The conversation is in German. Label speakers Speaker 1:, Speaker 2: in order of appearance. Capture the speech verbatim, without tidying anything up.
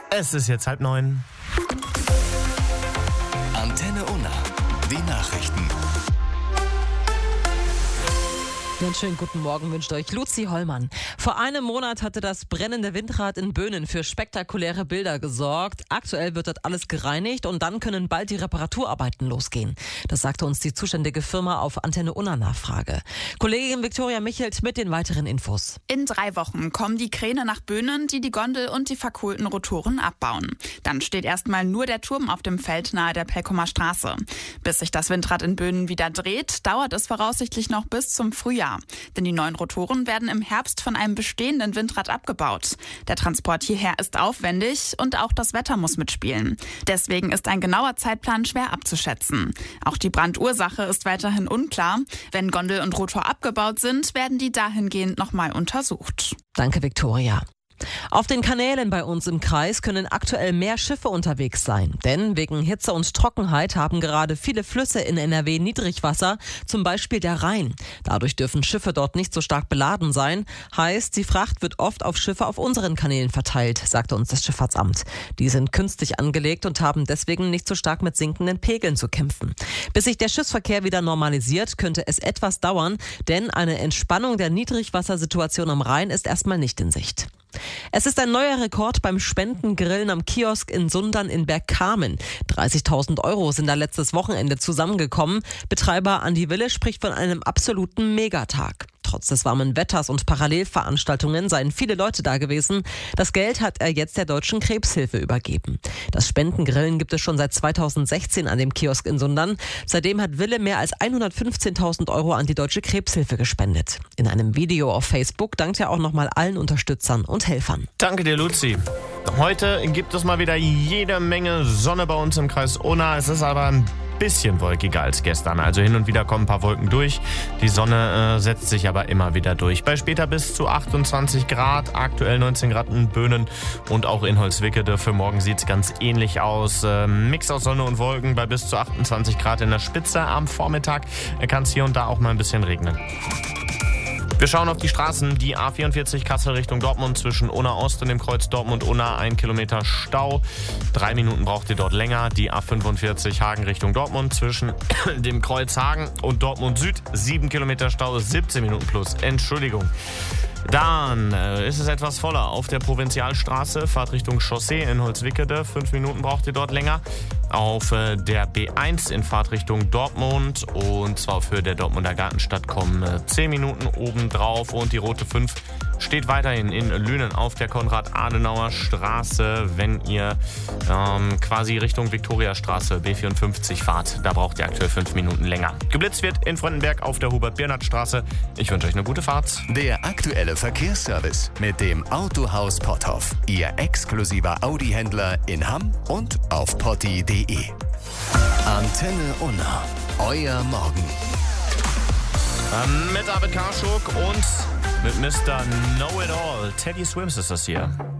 Speaker 1: Es ist jetzt halb neun.
Speaker 2: Antenne Unna, die Nachrichten.
Speaker 3: Einen schönen guten Morgen wünscht euch Luzi Hollmann. Vor einem Monat hatte das brennende Windrad in Böhnen für spektakuläre Bilder gesorgt. Aktuell wird dort alles gereinigt und dann können bald die Reparaturarbeiten losgehen. Das sagte uns die zuständige Firma auf Antenne Unna Nachfrage. Kollegin Viktoria Michelt mit den weiteren Infos.
Speaker 4: In drei Wochen kommen die Kräne nach Böhnen, die die Gondel und die verkohlten Rotoren abbauen. Dann steht erstmal nur der Turm auf dem Feld nahe der Pelkumer Straße. Bis sich das Windrad in Böhnen wieder dreht, dauert es voraussichtlich noch bis zum Frühjahr. Denn die neuen Rotoren werden im Herbst von einem bestehenden Windrad abgebaut. Der Transport hierher ist aufwendig und auch das Wetter muss mitspielen. Deswegen ist ein genauer Zeitplan schwer abzuschätzen. Auch die Brandursache ist weiterhin unklar. Wenn Gondel und Rotor abgebaut sind, werden die dahingehend nochmal untersucht.
Speaker 3: Danke, Viktoria. Auf den Kanälen bei uns im Kreis können aktuell mehr Schiffe unterwegs sein. Denn wegen Hitze und Trockenheit haben gerade viele Flüsse in N R W Niedrigwasser, zum Beispiel der Rhein. Dadurch dürfen Schiffe dort nicht so stark beladen sein. Heißt, die Fracht wird oft auf Schiffe auf unseren Kanälen verteilt, sagte uns das Schifffahrtsamt. Die sind künstlich angelegt und haben deswegen nicht so stark mit sinkenden Pegeln zu kämpfen. Bis sich der Schiffsverkehr wieder normalisiert, könnte es etwas dauern, denn eine Entspannung der Niedrigwassersituation am Rhein ist erstmal nicht in Sicht. Es ist ein neuer Rekord beim Spendengrillen am Kiosk in Sundern in Bergkamen. dreißigtausend Euro sind da letztes Wochenende zusammengekommen. Betreiber Andi Wille spricht von einem absoluten Megatag. Trotz des warmen Wetters und Parallelveranstaltungen seien viele Leute da gewesen. Das Geld hat er jetzt der Deutschen Krebshilfe übergeben. Das Spendengrillen gibt es schon seit zweitausendsechzehn an dem Kiosk in Sundern. Seitdem hat Wille mehr als hundertfünfzehntausend Euro an die Deutsche Krebshilfe gespendet. In einem Video auf Facebook dankt er auch nochmal allen Unterstützern und Helfern.
Speaker 1: Danke dir, Luzi. Heute gibt es mal wieder jede Menge Sonne bei uns im Kreis Unna. Es ist aber ein bisschen wolkiger als gestern. Also hin und wieder kommen ein paar Wolken durch. Die Sonne äh, setzt sich aber immer wieder durch. Bei später bis zu achtundzwanzig Grad, aktuell neunzehn Grad in Böhnen und auch in Holzwickede. Für morgen sieht es ganz ähnlich aus. Äh, Mix aus Sonne und Wolken bei bis zu achtundzwanzig Grad in der Spitze. Am Vormittag kann es hier und da auch mal ein bisschen regnen. Wir schauen auf die Straßen. Die A vierundvierzig Kassel Richtung Dortmund zwischen Unna Ost und dem Kreuz Dortmund-Unna. Ein Kilometer Stau. Drei Minuten braucht ihr dort länger. Die A fünfundvierzig Hagen Richtung Dortmund zwischen dem Kreuz Hagen und Dortmund Süd. Sieben Kilometer Stau, siebzehn Minuten plus. Entschuldigung. Dann äh, ist es etwas voller auf der Provinzialstraße, Fahrt Richtung Chaussee in Holzwickede. Fünf Minuten braucht ihr dort länger. Auf äh, der B eins in Fahrt Richtung Dortmund und zwar für der Dortmunder Gartenstadt kommen äh, zehn Minuten obendrauf und die rote fünf steht weiterhin in Lünen auf der Konrad-Adenauer-Straße, wenn ihr ähm, quasi Richtung Viktoriastraße B vierundfünfzig fahrt. Da braucht ihr aktuell fünf Minuten länger. Geblitzt wird in Frontenberg auf der Hubert-Birnert-Straße. Ich wünsche euch eine gute Fahrt.
Speaker 2: Der aktuelle Verkehrsservice mit dem Autohaus Potthoff. Ihr exklusiver Audi-Händler in Hamm und auf potti punkt de. Antenne Unna. Euer Morgen.
Speaker 1: Ähm, mit David Karschuk und mit Mister Know-It-All. Teddy Swims ist das hier.